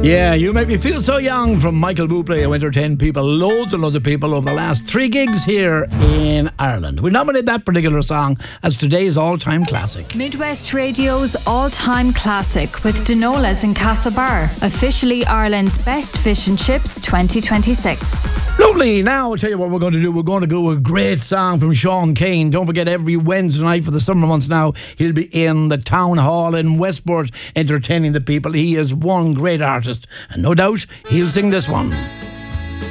Yeah, You Make Me Feel So Young from Michael Bublé, who entertained people, loads and loads of people over the last 3 gigs here in Ireland. We nominate that particular song as today's all-time classic. Midwest Radio's all-time classic with Denolas in Castlebar, officially Ireland's best fish and chips 2026. Lovely. Now I'll tell you what we're going to do. We're going to go with a great song from Sean Kane. Don't forget, every Wednesday night for the summer months now, he'll be in the Town Hall in Westport entertaining the people. He is one great artist, and no doubt he'll sing this one.